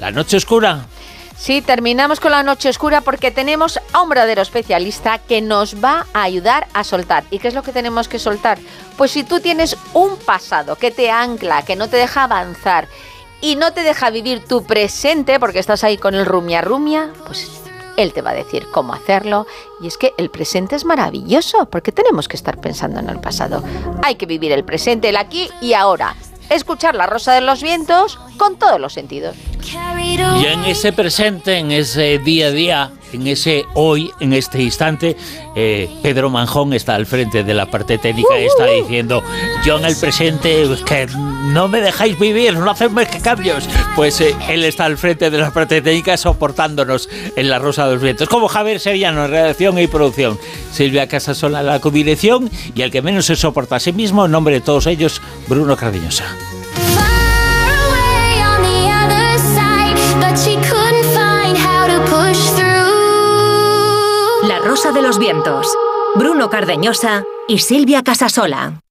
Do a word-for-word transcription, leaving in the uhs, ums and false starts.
La noche oscura. Sí, terminamos con la noche oscura porque tenemos a un verdadero especialista que nos va a ayudar a soltar. ¿Y qué es lo que tenemos que soltar? Pues si tú tienes un pasado que te ancla, que no te deja avanzar y no te deja vivir tu presente porque estás ahí con el rumia rumia, pues él te va a decir cómo hacerlo. Y es que el presente es maravilloso porque tenemos que estar pensando en el pasado. Hay que vivir el presente, el aquí y ahora. Escuchar La Rosa de los Vientos con todos los sentidos. Y en ese presente, en ese día a día, en ese hoy, en este instante, eh, Pedro Manjón está al frente de la parte técnica y está diciendo: yo en el presente, que no me dejáis vivir, no hacedme cambios. Pues eh, él está al frente de la parte técnica soportándonos en La Rosa de los Vientos, como Javier Sevillano en redacción y producción, Silvia Casasola en la codirección, y el que menos se soporta a sí mismo, en nombre de todos ellos, Bruno Cardeñosa. La Rosa de los Vientos, Bruno Cardeñosa y Silvia Casasola.